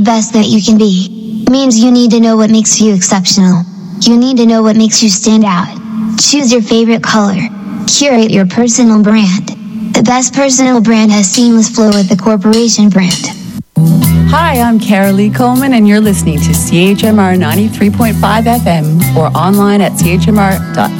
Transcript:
best that you can be means you need to know what makes you exceptional. You need to know what makes you stand out. Choose your favorite color. Curate your personal brand. The best personal brand has seamless flow with the corporation brand. Hi, I'm Carolee Coleman, and you're listening to CHMR 93.5 FM or online at chmr.fm.